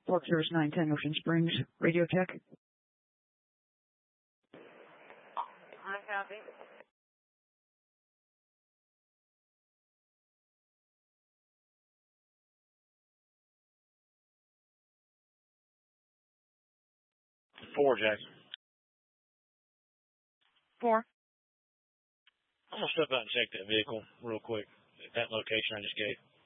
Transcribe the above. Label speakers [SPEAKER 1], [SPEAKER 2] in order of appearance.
[SPEAKER 1] Park Service 910 Ocean Springs, Radio Tech.
[SPEAKER 2] I copy.
[SPEAKER 3] Four, Jackson.
[SPEAKER 1] 4.
[SPEAKER 3] I'm going to step out and check that vehicle real quick at that location I just gave.